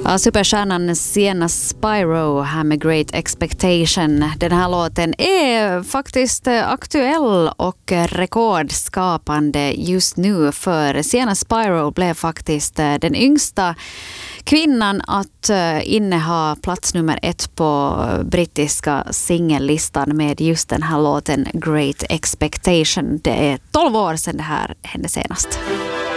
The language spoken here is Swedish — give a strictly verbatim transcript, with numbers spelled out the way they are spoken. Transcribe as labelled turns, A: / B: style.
A: Ja, superstjärnan Sienna Spyro här med Great Expectation. Den här låten är faktiskt aktuell och rekordskapande just nu, för Sienna Spyro blev faktiskt den yngsta kvinnan att inneha plats nummer ett på brittiska singellistan med just den här låten Great Expectation. Det är tolv år sedan det här hände senast.